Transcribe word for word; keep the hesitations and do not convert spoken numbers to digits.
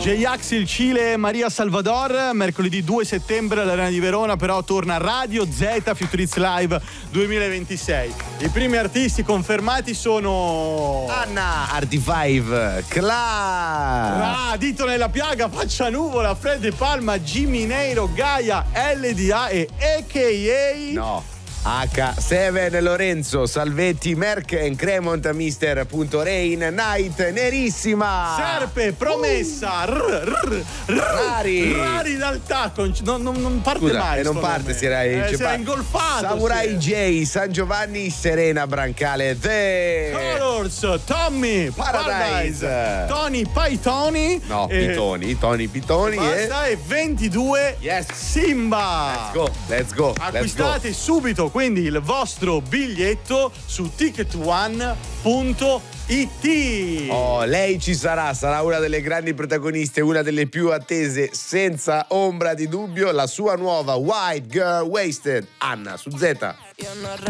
J-Ax il Cile, Maria Salvador, mercoledì due settembre all'Arena di Verona, però torna Radio Z Future Hits Live duemilaventisei. I primi artisti confermati sono Anna, Arti cinque, Cla, Ah, Dito nella piaga, Faccia Nuvola, Fred De Palma, Jimmy Neiro, Gaia, L D A e A K A no, acca sette, Lorenzo, Salvetti, Merck and Cremont, Mister Rain, Night, Nerissima, Serpe, Promessa, uh. rr, rr, rr, Rari, Rari dal tacco, non, non, non parte Scusa, mai. e non parte, si era, eh, si era ingolfato. Samurai sì. J, San Giovanni, Serena Brancale, The Colors, Tommy, Paradise, Paradise Tony Paitoni, no, e... Pitoni, Tony Pitoni e basta, e ventidue yes. Simba. Let's go, let's go. Acquistate let's go. subito quindi il vostro biglietto su ticket one punto it. Oh, lei ci sarà, sarà una delle grandi protagoniste, una delle più attese senza ombra di dubbio, la sua nuova White Girl Wasted, Anna su Z.